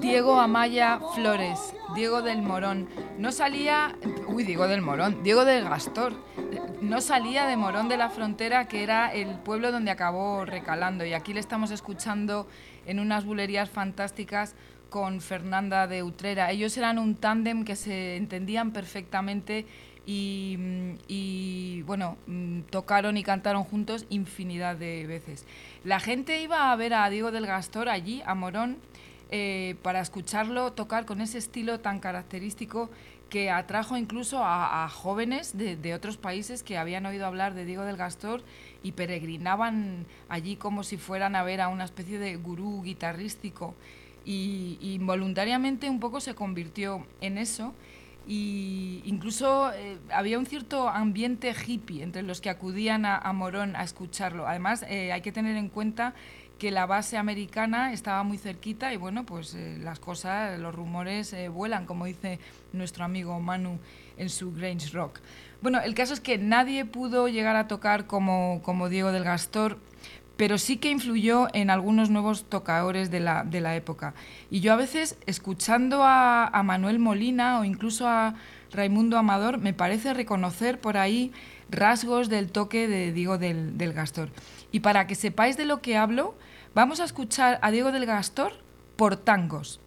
Diego Amaya Flores, Diego del Morón. No salía... Diego del Morón, Diego del Gastor. No salía de Morón de la Frontera, que era el pueblo donde acabó recalando. Y aquí le estamos escuchando en unas bulerías fantásticas con Fernanda de Utrera. Ellos eran un tándem que se entendían perfectamente y bueno, tocaron y cantaron juntos infinidad de veces. La gente iba a ver a Diego del Gastor allí, a Morón, para escucharlo tocar con ese estilo tan característico que atrajo incluso a jóvenes de otros países que habían oído hablar de Diego del Gastor y peregrinaban allí como si fueran a ver a una especie de gurú guitarrístico. Y involuntariamente un poco se convirtió en eso. Y incluso había un cierto ambiente hippie entre los que acudían a Morón a escucharlo. Además, hay que tener en cuenta que la base americana estaba muy cerquita y bueno, pues las cosas, los rumores vuelan, como dice nuestro amigo Manu en su Grange Rock. Bueno, el caso es que nadie pudo llegar a tocar como Diego del Gastor, pero sí que influyó en algunos nuevos tocadores de la época. Y yo a veces, escuchando a Manuel Molina o incluso a Raimundo Amador, me parece reconocer por ahí rasgos del toque de Diego del Gastor. Y para que sepáis de lo que hablo, vamos a escuchar a Diego del Gastor por tangos.